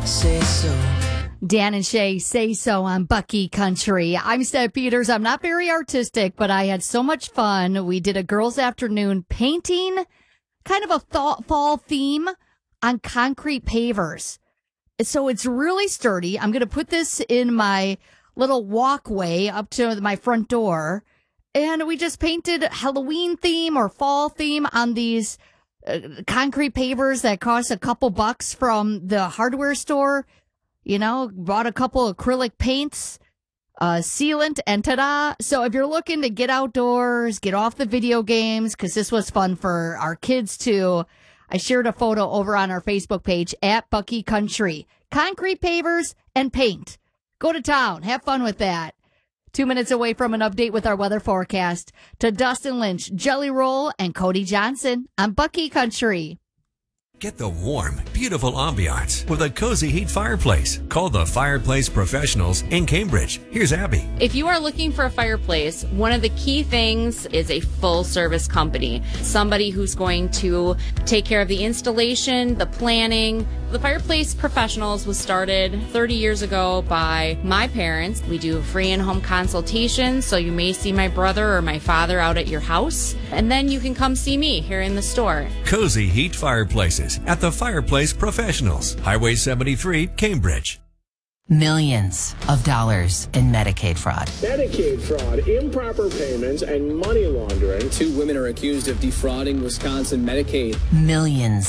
Say so. Dan and Shay Say So on Bucky Country. I'm Steph Peters. I'm not very artistic, but I had so much fun. We did a girls' afternoon painting, kind of a fall theme on concrete pavers. So it's really sturdy. I'm going to put this in my little walkway up to my front door. And we just painted Halloween theme or fall theme on these concrete pavers that cost a couple bucks from the hardware store. You know, bought a couple acrylic paints, sealant, and ta-da. So if you're looking to get outdoors, get off the video games, because this was fun for our kids too, I shared a photo over on our Facebook page at Bucky Country. Concrete pavers and paint. Go to town. Have fun with that. 2 minutes away from an update with our weather forecast to Dustin Lynch, Jelly Roll, and Cody Johnson on Bucky Country. Get the warm, beautiful ambiance with a cozy heat fireplace. Call the Fireplace Professionals in Cambridge. Here's Abby. If you are looking for a fireplace, one of the key things is a full service company. Somebody who's going to take care of the installation, the planning. The Fireplace Professionals was started 30 years ago by my parents. We do free in-home consultations, so you may see my brother or my father out at your house. And then you can come see me here in the store. Cozy heat fireplaces at the Fireplace Professionals, Highway 73, Cambridge. Millions of dollars in Medicaid fraud. Medicaid fraud, improper payments, and money laundering. 2 women are accused of defrauding Wisconsin Medicaid. Millions